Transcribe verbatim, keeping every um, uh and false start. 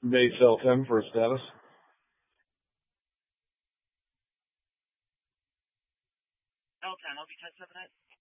Base L ten for a status. L ten, I'll be ten seven eight.